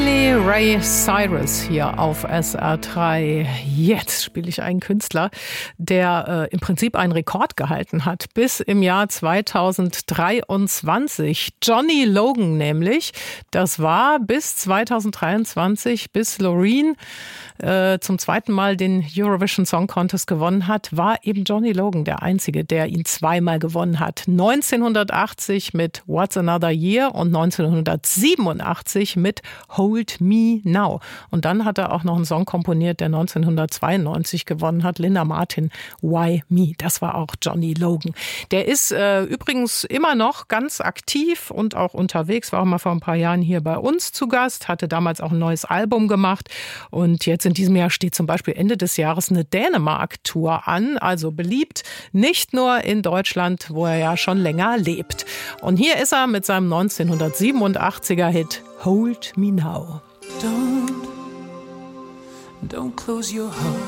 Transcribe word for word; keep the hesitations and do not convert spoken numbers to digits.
Billy Ray Cyrus hier auf S R drei. Jetzt spiele ich einen Künstler, der äh, im Prinzip einen Rekord gehalten hat, bis im Jahr zweitausenddreiundzwanzig. Johnny Logan nämlich, das war bis zweitausenddreiundzwanzig, bis Loreen äh, zum zweiten Mal den Eurovision Song Contest gewonnen hat, war eben Johnny Logan der Einzige, der ihn zweimal gewonnen hat. neunzehnhundertachtzig mit What's Another Year und neunzehnhundertsiebenundachtzig mit Hold Me Now. Und dann hat er auch noch einen Song komponiert, der neunzehnhundertzweiundneunzig gewonnen hat, Linda Martin, Why Me. Das war auch Johnny Logan. Der ist äh, übrigens immer noch ganz aktiv und auch unterwegs, war auch mal vor ein paar Jahren hier bei uns zu Gast, hatte damals auch ein neues Album gemacht und jetzt in diesem Jahr steht zum Beispiel Ende des Jahres eine Dänemark-Tour an, also beliebt, nicht nur in Deutschland, wo er ja schon länger lebt. Und hier ist er mit seinem neunzehnhundertsiebenundachtziger Hit Hold Me Now. Don't, don't close your heart.